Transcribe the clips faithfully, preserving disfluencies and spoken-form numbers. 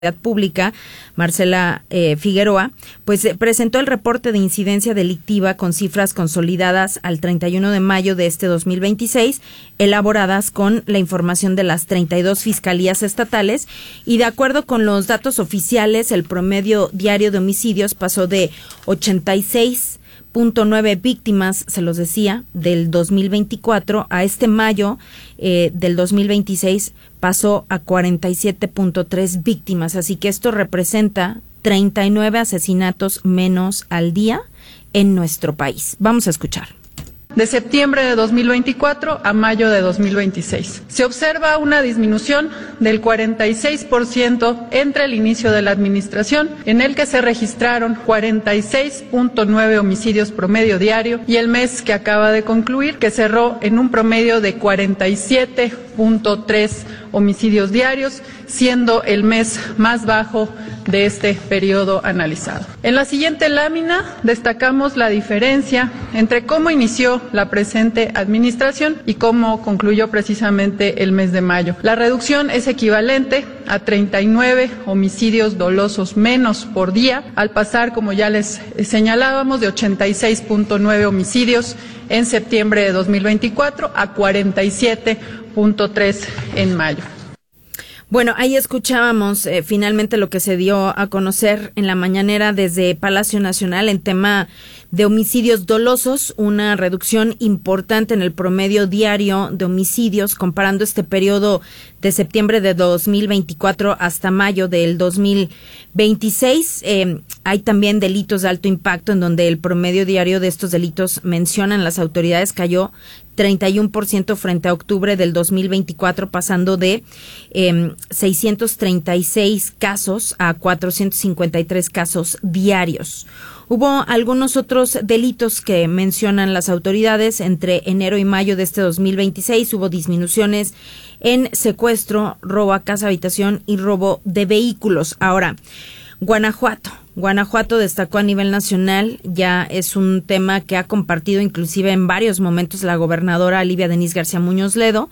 Pública, Marcela eh, Figueroa, pues eh, presentó el reporte de incidencia delictiva con cifras consolidadas al treinta y uno de mayo de este dos mil veintiséis, elaboradas con la información de las treinta y dos fiscalías estatales, y de acuerdo con los datos oficiales, el promedio diario de homicidios pasó de ochenta y seis punto nueve víctimas, se los decía, del dos mil veinticuatro a este mayo eh, del dos mil veintiséis pasó a cuarenta y siete punto tres víctimas, así que esto representa treinta y nueve asesinatos menos al día en nuestro país. Vamos a escuchar. De septiembre de dos mil veinticuatro a mayo de dos mil veintiséis. Se observa una disminución del cuarenta y seis por ciento entre el inicio de la administración, en el que se registraron cuarenta y seis punto nueve homicidios promedio diario, y el mes que acaba de concluir, que cerró en un promedio de cuarenta y siete punto tres homicidios diarios, siendo el mes más bajo de este periodo analizado. En la siguiente lámina destacamos la diferencia entre cómo inició la presente administración y cómo concluyó precisamente el mes de mayo. La reducción es equivalente a treinta y nueve homicidios dolosos menos por día, al pasar, como ya les señalábamos, de ochenta y seis punto nueve homicidios en septiembre de dos mil veinticuatro a cuarenta y siete punto tres en mayo. Bueno, ahí escuchábamos eh, finalmente lo que se dio a conocer en la mañanera desde Palacio Nacional en tema de homicidios dolosos, una reducción importante en el promedio diario de homicidios, comparando este periodo de septiembre de dos mil veinticuatro hasta mayo del dos mil veintiséis. Eh, hay también delitos de alto impacto, en donde el promedio diario de estos delitos, mencionan las autoridades, cayó treinta y uno por ciento frente a octubre del dos mil veinticuatro, pasando de eh, seiscientos treinta y seis casos a cuatrocientos cincuenta y tres casos diarios. Hubo algunos otros delitos que mencionan las autoridades. Entre enero y mayo de este dos mil veintiséis hubo disminuciones en secuestro, robo a casa habitación y robo de vehículos. Ahora, Guanajuato. Guanajuato destacó a nivel nacional, ya es un tema que ha compartido inclusive en varios momentos la gobernadora Livia Denisse García Muñoz Ledo.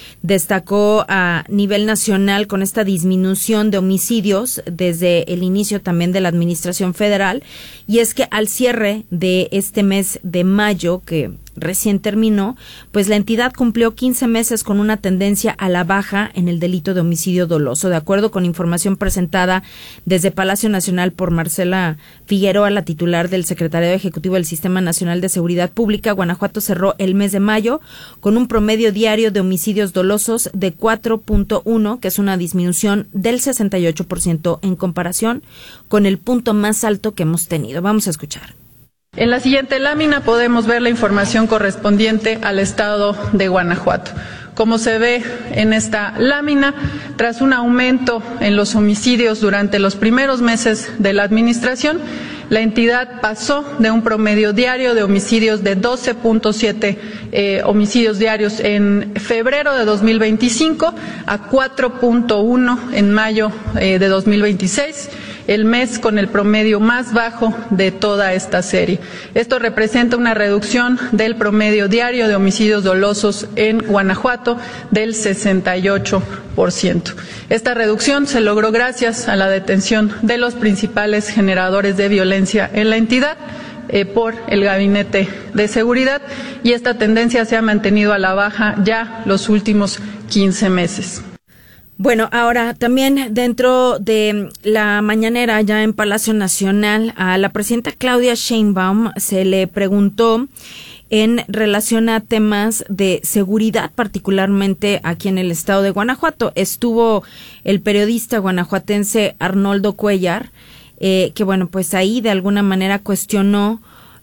Destacó a nivel nacional con esta disminución de homicidios desde el inicio también de la administración federal, y es que al cierre de este mes de mayo, que recién terminó, pues la entidad cumplió quince meses con una tendencia a la baja en el delito de homicidio doloso. De acuerdo con información presentada desde Palacio Nacional por Marcela Figueroa, la titular del Secretariado Ejecutivo del Sistema Nacional de Seguridad Pública, Guanajuato cerró el mes de mayo con un promedio diario de homicidios dolosos de cuatro punto uno, que es una disminución del sesenta y ocho por ciento en comparación con el punto más alto que hemos tenido. Vamos a escuchar. En la siguiente lámina podemos ver la información correspondiente al estado de Guanajuato. Como se ve en esta lámina, tras un aumento en los homicidios durante los primeros meses de la administración, la entidad pasó de un promedio diario de homicidios de doce punto siete eh, homicidios diarios en febrero de dos mil veinticinco a cuatro punto uno en mayo eh, de dos mil veintiséis. El mes con el promedio más bajo de toda esta serie. Esto representa una reducción del promedio diario de homicidios dolosos en Guanajuato del sesenta y ocho por ciento. Esta reducción se logró gracias a la detención de los principales generadores de violencia en la entidad eh, por el Gabinete de Seguridad, y esta tendencia se ha mantenido a la baja ya los últimos quince meses. Bueno, ahora también dentro de la mañanera ya en Palacio Nacional, a la presidenta Claudia Sheinbaum se le preguntó en relación a temas de seguridad, particularmente aquí en el estado de Guanajuato. Estuvo el periodista guanajuatense Arnoldo Cuellar, eh, que bueno, pues ahí de alguna manera cuestionó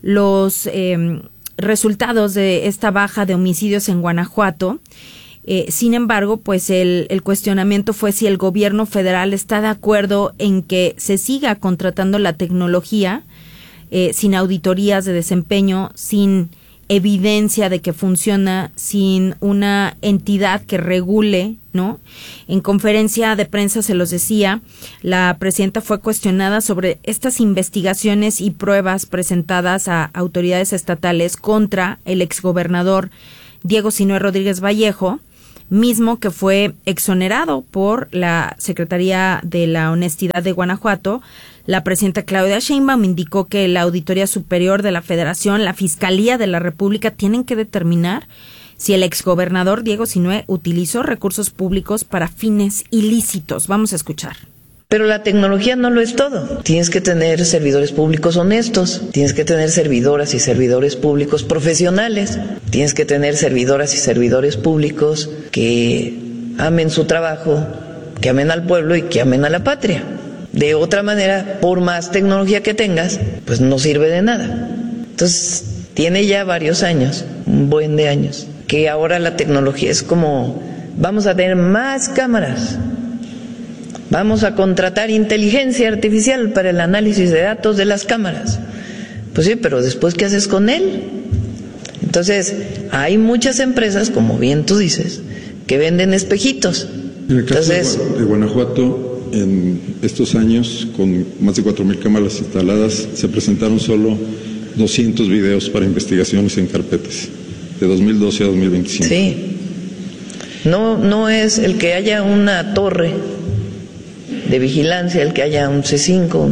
los eh, resultados de esta baja de homicidios en Guanajuato. Eh, sin embargo, pues el, el cuestionamiento fue si el gobierno federal está de acuerdo en que se siga contratando la tecnología eh, sin auditorías de desempeño, sin evidencia de que funciona, sin una entidad que regule, ¿no? En conferencia de prensa se los decía, la presidenta fue cuestionada sobre estas investigaciones y pruebas presentadas a autoridades estatales contra el exgobernador Diego Sinue Rodríguez Vallejo, mismo que fue exonerado por la Secretaría de la Honestidad de Guanajuato. La presidenta Claudia Sheinbaum indicó que la Auditoría Superior de la Federación, la Fiscalía de la República tienen que determinar si el exgobernador Diego Sinue utilizó recursos públicos para fines ilícitos. Vamos a escuchar. Pero la tecnología no lo es todo. Tienes que tener servidores públicos honestos, tienes que tener servidoras y servidores públicos profesionales, tienes que tener servidoras y servidores públicos que amen su trabajo, que amen al pueblo y que amen a la patria. De otra manera, por más tecnología que tengas, pues no sirve de nada. Entonces, tiene ya varios años, un buen de años, que ahora la tecnología es como, vamos a tener más cámaras. Vamos a contratar inteligencia artificial para el análisis de datos de las cámaras. Pues sí, pero después, ¿qué haces con él? Entonces, hay muchas empresas, como bien tú dices, que venden espejitos. En el caso Entonces, de Guanajuato, en estos años, con más de cuatro mil cámaras instaladas, se presentaron solo doscientos videos para investigaciones en carpetas, de dos mil doce a dos mil veinticinco. Sí. No, no es el que haya una torre de vigilancia, el que haya un C cinco,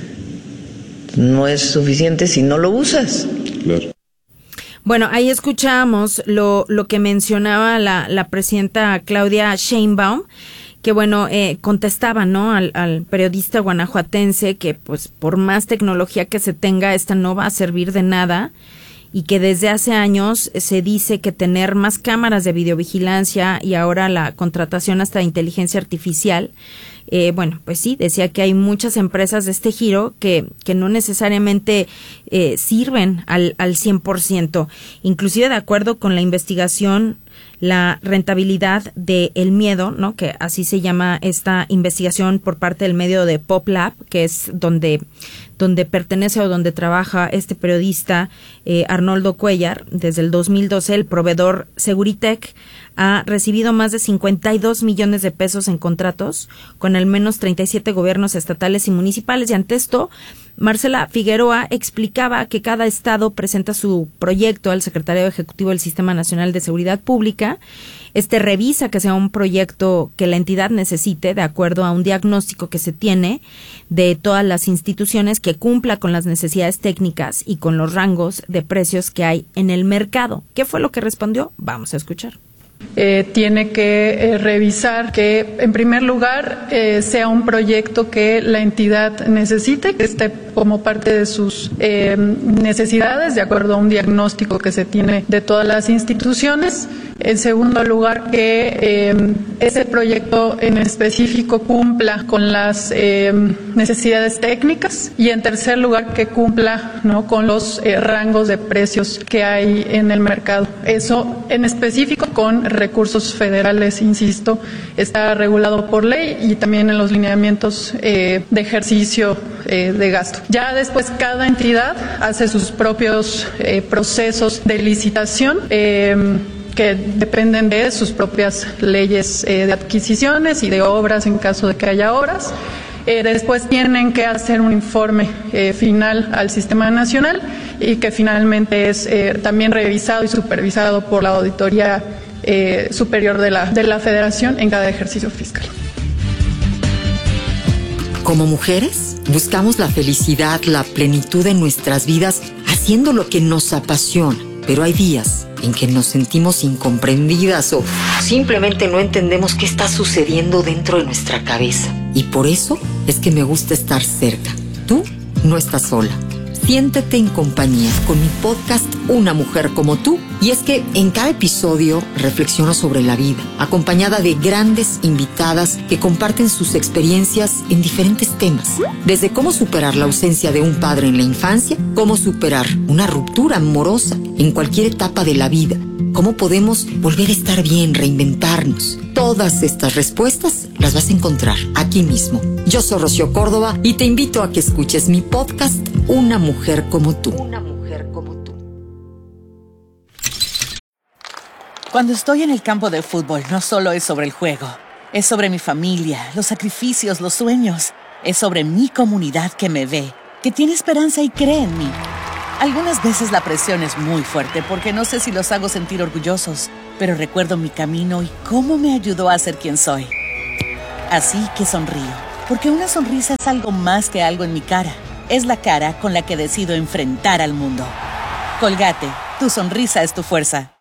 no es suficiente si no lo usas. Claro. Bueno, ahí escuchamos lo, lo que mencionaba la, la presidenta Claudia Sheinbaum, que bueno, eh, contestaba, ¿no?, al, al periodista guanajuatense que pues por más tecnología que se tenga, esta no va a servir de nada, y que desde hace años se dice que tener más cámaras de videovigilancia y ahora la contratación hasta de inteligencia artificial, eh, bueno, pues sí, decía que hay muchas empresas de este giro que, que no necesariamente eh, sirven al, al cien por ciento. Inclusive de acuerdo con la investigación, la rentabilidad de El Miedo, ¿no?, que así se llama esta investigación por parte del medio de PopLab, que es donde donde pertenece o donde trabaja este periodista eh, Arnoldo Cuellar. Desde el dos mil doce, el proveedor Seguritech ha recibido más de cincuenta y dos millones de pesos en contratos con al menos treinta y siete gobiernos estatales y municipales. Y ante esto, Marcela Figueroa explicaba que cada estado presenta su proyecto al Secretario Ejecutivo del Sistema Nacional de Seguridad Pública. Este revisa que sea un proyecto que la entidad necesite de acuerdo a un diagnóstico que se tiene de todas las instituciones, que cumpla con las necesidades técnicas y con los rangos de precios que hay en el mercado. ¿Qué fue lo que respondió? Vamos a escuchar. Eh, tiene que eh, revisar que, en primer lugar, eh, sea un proyecto que la entidad necesite, que esté como parte de sus eh, necesidades, de acuerdo a un diagnóstico que se tiene de todas las instituciones. En segundo lugar, que eh, ese proyecto en específico cumpla con las eh, necesidades técnicas. Y en tercer lugar, que cumpla, ¿no?, con los eh, rangos de precios que hay en el mercado. Eso en específico con recursos federales, insisto, está regulado por ley y también en los lineamientos eh, de ejercicio eh, de gasto. Ya después cada entidad hace sus propios eh, procesos de licitación, eh, que dependen de sus propias leyes eh, de adquisiciones y de obras en caso de que haya obras. Eh, después tienen que hacer un informe eh, final al Sistema Nacional y que finalmente es eh, también revisado y supervisado por la Auditoría eh, Superior de la, de la Federación en cada ejercicio fiscal. Como mujeres, buscamos la felicidad, la plenitud en nuestras vidas haciendo lo que nos apasiona, pero hay días en que nos sentimos incomprendidas o simplemente no entendemos qué está sucediendo dentro de nuestra cabeza. Y por eso es que me gusta estar cerca. Tú no estás sola. Siéntete en compañía con mi podcast Una Mujer Como Tú. Y es que en cada episodio reflexiono sobre la vida, acompañada de grandes invitadas que comparten sus experiencias en diferentes temas. Desde cómo superar la ausencia de un padre en la infancia, cómo superar una ruptura amorosa en cualquier etapa de la vida, cómo podemos volver a estar bien, reinventarnos. Todas estas respuestas las vas a encontrar aquí mismo. Yo soy Rocío Córdoba y te invito a que escuches mi podcast Una Mujer Como Tú. Una Mujer Como Tú. Cuando estoy en el campo de fútbol, no solo es sobre el juego. Es sobre mi familia, los sacrificios, los sueños. Es sobre mi comunidad que me ve, que tiene esperanza y cree en mí. Algunas veces la presión es muy fuerte porque no sé si los hago sentir orgullosos. pero recuerdo mi camino y cómo me ayudó a ser quien soy. Así que sonrío, porque una sonrisa es algo más que algo en mi cara. Es la cara con la que decido enfrentar al mundo. Colgate, tu sonrisa es tu fuerza.